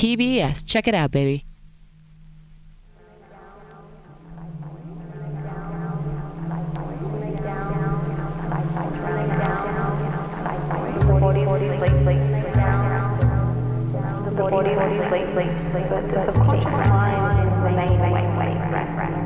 PBS. Check it out, baby. The subconscious mind is the main way.